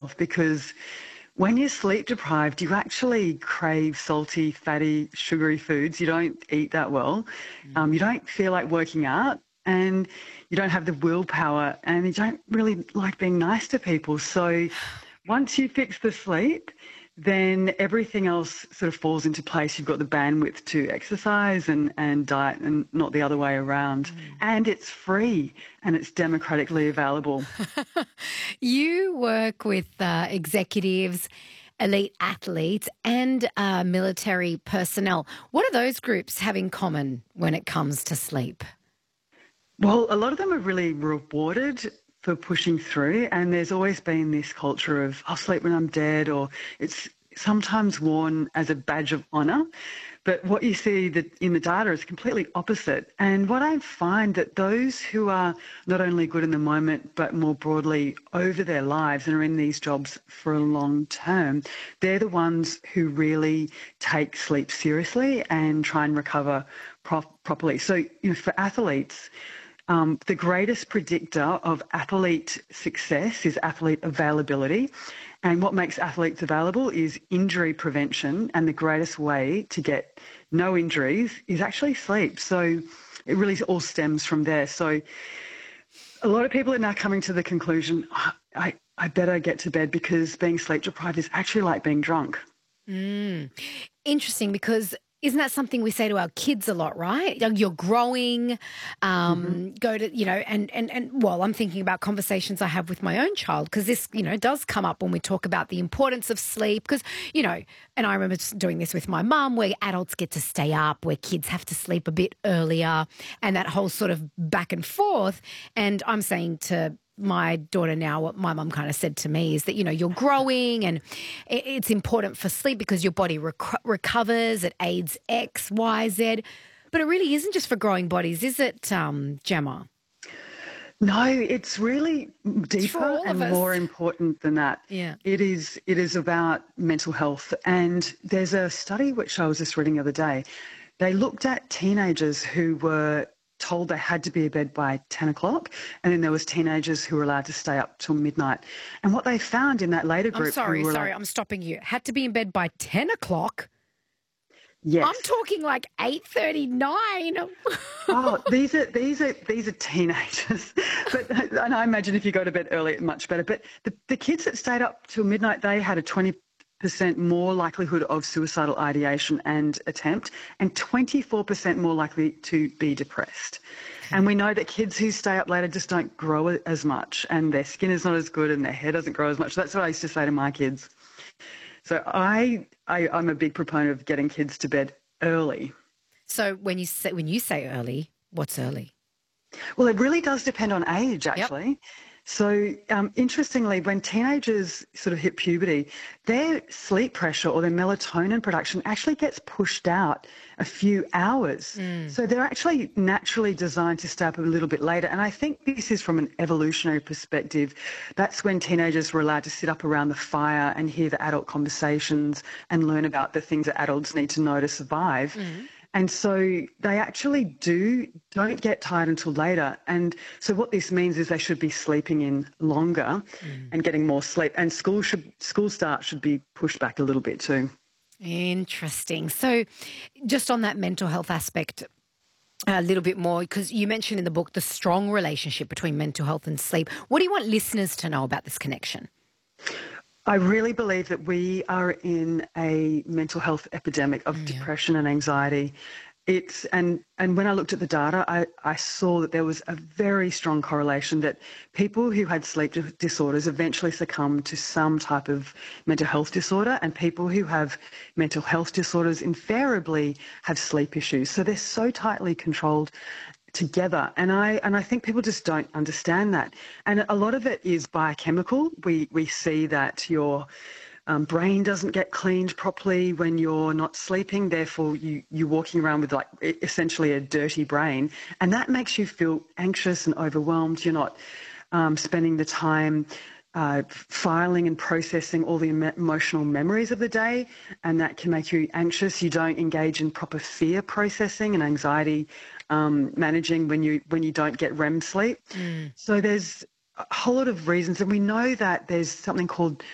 health, because when you're sleep deprived, you actually crave salty, fatty, sugary foods. You don't eat that well. You don't feel like working out, and you don't have the willpower, and you don't really like being nice to people. So once you fix the sleep, then everything else sort of falls into place. You've got the bandwidth to exercise and diet, and not the other way around. And it's free and it's democratically available. You work with executives, elite athletes, and military personnel. What do those groups have in common when it comes to sleep? Well, a lot of them are really rewarded for pushing through, and there's always been this culture of, I'll sleep when I'm dead, or it's sometimes worn as a badge of honour. But what you see in the data is completely opposite. And what I find that those who are not only good in the moment, but more broadly over their lives and are in these jobs for a long term, they're the ones who really take sleep seriously and try and recover properly. So, for athletes, the greatest predictor of athlete success is athlete availability. And what makes athletes available is injury prevention. And the greatest way to get no injuries is actually sleep. So it really all stems from there. So a lot of people are now coming to the conclusion, I better get to bed, because being sleep deprived is actually like being drunk. Interesting, because isn't that something we say to our kids a lot, right? You're growing, go to, well, I'm thinking about conversations I have with my own child, because this, does come up when we talk about the importance of sleep, because, and I remember doing this with my mum, where adults get to stay up, where kids have to sleep a bit earlier, and that whole sort of back and forth. And I'm saying to my daughter now, what my mum kind of said to me is that, you're growing, and it's important for sleep because your body recovers, it aids X, Y, Z. But it really isn't just for growing bodies, is it, Gemma? No, it's really deeper and more important than that. Yeah. It is about mental health. And there's a study which I was just reading the other day. They looked at teenagers who were told they had to be in bed by 10 o'clock, and then there was teenagers who were allowed to stay up till midnight. And what they found in that later group... I'm stopping you. Had to be in bed by 10 o'clock? Yes. I'm talking like 8:39. Oh, these are teenagers. And I imagine if you go to bed early, it's much better. But the kids that stayed up till midnight, they had a 20% more likelihood of suicidal ideation and attempt, and 24% more likely to be depressed. And we know that kids who stay up later just don't grow as much, and their skin is not as good, and their hair doesn't grow as much. That's what I used to say to my kids. So I'm a big proponent of getting kids to bed early. So when you say early, what's early? Well, it really does depend on age, actually. Yep. So interestingly, when teenagers sort of hit puberty, their sleep pressure or their melatonin production actually gets pushed out a few hours. So they're actually naturally designed to stay up a little bit later. And I think this is from an evolutionary perspective. That's when teenagers were allowed to sit up around the fire and hear the adult conversations and learn about the things that adults need to know to survive. And so they actually don't get tired until later. And so what this means is they should be sleeping in longer and getting more sleep. And school start should be pushed back a little bit too. Interesting. So just on that mental health aspect a little bit more, because you mentioned in the book the strong relationship between mental health and sleep. What do you want listeners to know about this connection? I really believe that we are in a mental health epidemic of depression and anxiety. And when I looked at the data, I saw that there was a very strong correlation that people who had sleep disorders eventually succumb to some type of mental health disorder, and people who have mental health disorders invariably have sleep issues. So they're so tightly controlled together. And I think people just don't understand that. And a lot of it is biochemical. We see that your brain doesn't get cleaned properly when you're not sleeping. Therefore, you're walking around with like essentially a dirty brain. And that makes you feel anxious and overwhelmed. You're not spending the time filing and processing all the emotional memories of the day, and that can make you anxious. You don't engage in proper fear processing and anxiety managing when you don't get REM sleep. So there's a whole lot of reasons, and we know that there's something called